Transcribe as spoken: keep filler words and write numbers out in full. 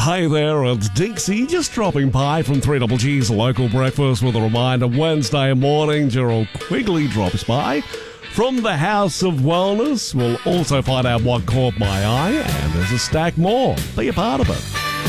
Hey there, it's Dixie, just dropping by from three Double G's local breakfast with a reminder Wednesday morning, Gerald Quigley drops by. From the House of Wellness, we'll also find out what caught my eye, and there's a stack more. Be a part of it.